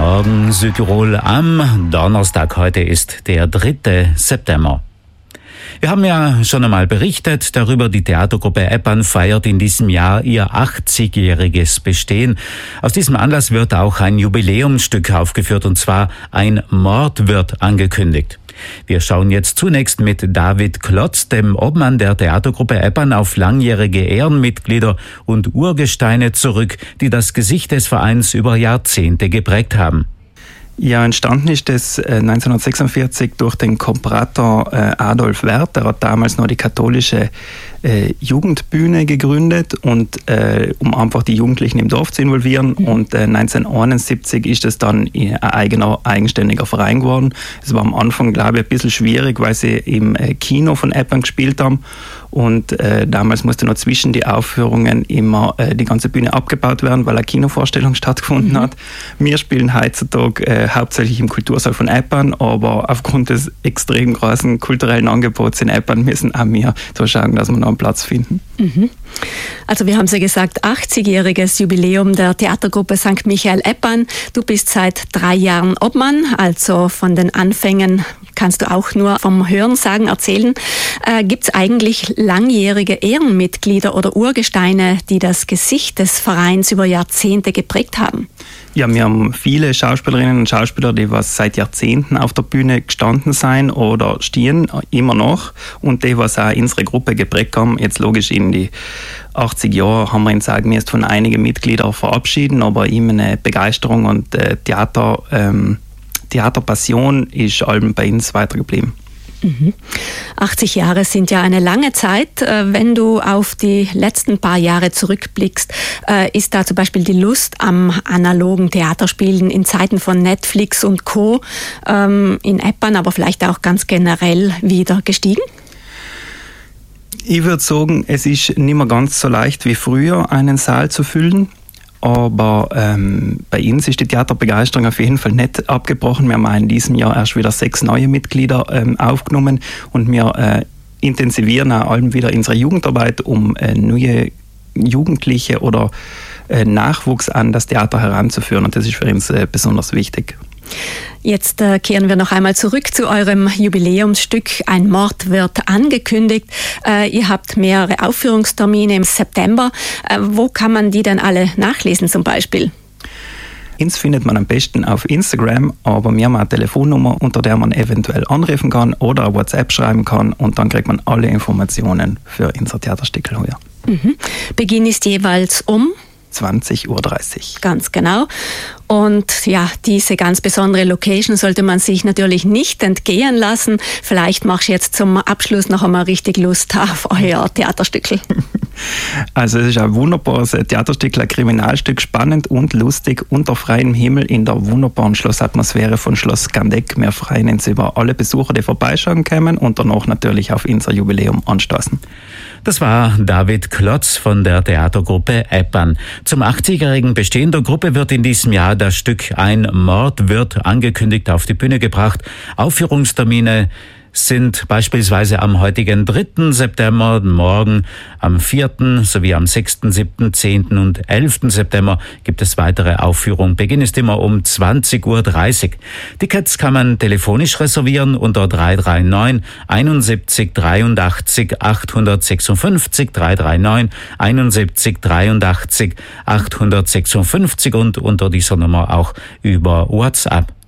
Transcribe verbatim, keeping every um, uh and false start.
Morgen Südtirol am Donnerstag. Heute ist der dritte September. Wir haben ja schon einmal berichtet darüber, die Theatergruppe Eppan feiert in diesem Jahr ihr achtzigjähriges Bestehen. Aus diesem Anlass wird auch ein Jubiläumsstück aufgeführt, und zwar Ein Mord wird angekündigt. Wir schauen jetzt zunächst mit David Klotz, dem Obmann der Theatergruppe Eppan, auf langjährige Ehrenmitglieder und Urgesteine zurück, die das Gesicht des Vereins über Jahrzehnte geprägt haben. Ja, entstanden ist das äh, neunzehnhundertsechsundvierzig durch den Komperator äh, Adolf Werth. Der hat damals noch die katholische äh, Jugendbühne gegründet, und äh, um einfach die Jugendlichen im Dorf zu involvieren. Mhm. Und äh, neunzehnhunderteinundsiebzig ist es dann ein eigener, eigenständiger Verein geworden. Es war am Anfang, glaube ich, ein bisschen schwierig, weil sie im äh, Kino von Eppan gespielt haben. Und äh, damals musste noch zwischen die Aufführungen immer äh, die ganze Bühne abgebaut werden, weil eine Kinovorstellung stattgefunden mhm. hat. Wir spielen heutzutage äh, hauptsächlich im Kultursaal von Eppan, aber aufgrund des extrem großen kulturellen Angebots in Eppan müssen auch wir so schauen, dass wir noch einen Platz finden. Mhm. Also wir haben es ja gesagt, achtzigjähriges Jubiläum der Theatergruppe Sankt Michael Eppan. Du bist seit drei Jahren Obmann, also von den Anfängen kannst du auch nur vom Hörensagen erzählen. Äh, Gibt es eigentlich langjährige Ehrenmitglieder oder Urgesteine, die das Gesicht des Vereins über Jahrzehnte geprägt haben? Ja, wir haben viele Schauspielerinnen und Schauspieler, die was seit Jahrzehnten auf der Bühne gestanden sind oder stehen, immer noch. Und die, was auch unsere Gruppe geprägt haben, jetzt logisch in die achtzig Jahre haben wir uns auch müssen von einigen Mitgliedern verabschieden, aber immer eine Begeisterung und äh, Theater, ähm, Theaterpassion ist allem bei uns weitergeblieben. Mhm. achtzig Jahre sind ja eine lange Zeit. Wenn du auf die letzten paar Jahre zurückblickst, ist da zum Beispiel die Lust am analogen Theaterspielen in Zeiten von Netflix und Co. in Eppan, aber vielleicht auch ganz generell wieder gestiegen? Ich würde sagen, es ist nicht mehr ganz so leicht wie früher, einen Saal zu füllen. Aber ähm, bei uns ist die Theaterbegeisterung auf jeden Fall nicht abgebrochen. Wir haben in diesem Jahr erst wieder sechs neue Mitglieder ähm, aufgenommen, und wir äh, intensivieren auch allem wieder unsere Jugendarbeit, um äh, neue Jugendliche oder äh, Nachwuchs an das Theater heranzuführen, und das ist für uns äh, besonders wichtig. Jetzt äh, kehren wir noch einmal zurück zu eurem Jubiläumsstück. Ein Mord wird angekündigt. Äh, ihr habt mehrere Aufführungstermine im September. Äh, wo kann man die denn alle nachlesen zum Beispiel? Uns findet man am besten auf Instagram, aber wir haben eine Telefonnummer, unter der man eventuell anrufen kann oder eine WhatsApp schreiben kann, und dann kriegt man alle Informationen für unser Theaterstück heuer. Mhm. Beginn ist jeweils um zwanzig Uhr dreißig. Ganz genau. Und ja, diese ganz besondere Location sollte man sich natürlich nicht entgehen lassen. Vielleicht machst du jetzt zum Abschluss noch einmal richtig Lust auf euer Theaterstückel. Also es ist ein wunderbares Theaterstück, ein Kriminalstück, spannend und lustig, unter freiem Himmel in der wunderbaren Schlossatmosphäre von Schloss Gandeck. Wir freuen uns über alle Besucher, die vorbeischauen kommen, und danach natürlich auf unser Jubiläum anstoßen. Das war David Klotz von der Theatergruppe Eppan. Zum achtzigjährigen Bestehen der Gruppe wird in diesem Jahr das Stück Ein Mord wird angekündigt auf die Bühne gebracht. Aufführungstermine sind beispielsweise am heutigen dritten September, morgen am vierten sowie am sechsten, siebten, zehnten und elften September gibt es weitere Aufführungen. Beginn ist immer um zwanzig Uhr dreißig. Tickets kann man telefonisch reservieren unter drei drei neun einundsiebzig dreiundachtzig achthundertsechsundfünfzig, drei drei neun einundsiebzig dreiundachtzig achthundertsechsundfünfzig und unter dieser Nummer auch über WhatsApp.